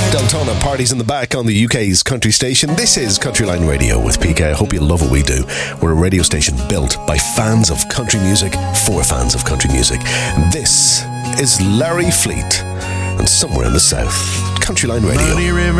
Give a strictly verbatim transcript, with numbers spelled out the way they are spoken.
Deltona parties in the back on the U K's country station. This is Countryline Radio with P K. I hope you love what we do. We're a radio station built by fans of country music for fans of country music. And this is Larry Fleet and Somewhere in the South. Countryline Radio.